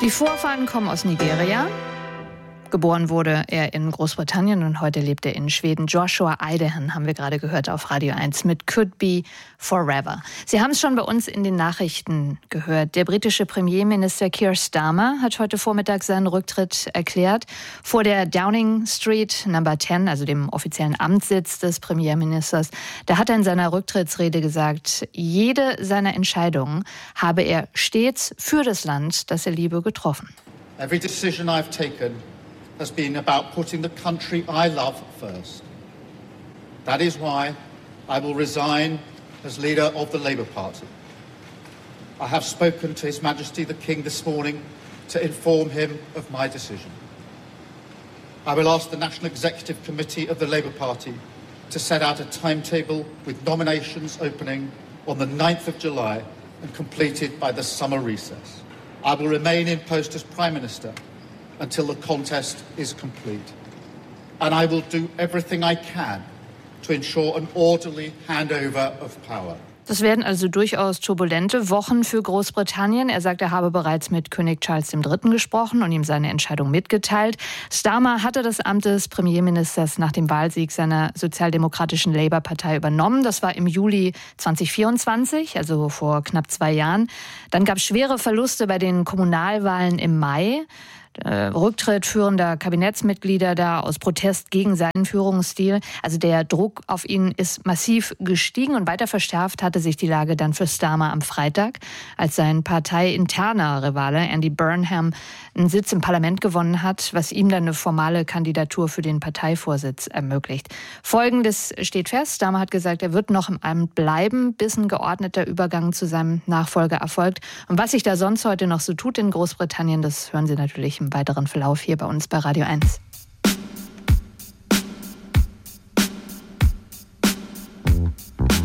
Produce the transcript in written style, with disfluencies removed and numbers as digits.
Die Vorfahren kommen aus Nigeria. Geboren wurde er in Großbritannien und heute lebt er in Schweden. Joshua Idehan haben wir gerade gehört auf Radio 1 mit Could Be Forever. Sie haben es schon bei uns in den Nachrichten gehört. Der britische Premierminister Keir Starmer hat heute Vormittag seinen Rücktritt erklärt. Vor der Downing Street Number 10, also dem offiziellen Amtssitz des Premierministers, da hat er in seiner Rücktrittsrede gesagt, jede seiner Entscheidungen habe er stets für das Land, das er liebe, getroffen. Every decision I've taken has been about putting the country I love first. That is why I will resign as leader of the Labour Party. I have spoken to His Majesty the King this morning to inform him of my decision. I will ask the National Executive Committee of the Labour Party to set out a timetable with nominations opening on the 9th of July and completed by the summer recess. I will remain in post as Prime Minister until the contest is complete. And I will do everything I can to ensure an orderly handover of power. Das werden also durchaus turbulente Wochen für Großbritannien. Er sagt, er habe bereits mit König Charles III. Gesprochen und ihm seine Entscheidung mitgeteilt. Starmer hatte das Amt des Premierministers nach dem Wahlsieg seiner sozialdemokratischen Labour-Partei übernommen. Das war im Juli 2024, also vor knapp 2 Jahren. Dann gab es schwere Verluste bei den Kommunalwahlen im Mai. Rücktritt führender Kabinettsmitglieder da aus Protest gegen seinen Führungsstil. Also der Druck auf ihn ist massiv gestiegen und weiter verschärft hatte sich die Lage dann für Starmer am Freitag, als sein parteiinterner Rivale Andy Burnham einen Sitz im Parlament gewonnen hat, was ihm dann eine formale Kandidatur für den Parteivorsitz ermöglicht. Folgendes steht fest: Starmer hat gesagt, er wird noch im Amt bleiben, bis ein geordneter Übergang zu seinem Nachfolger erfolgt. Und was sich da sonst heute noch so tut in Großbritannien, das hören Sie natürlich im weiteren Verlauf hier bei uns bei Radio 1.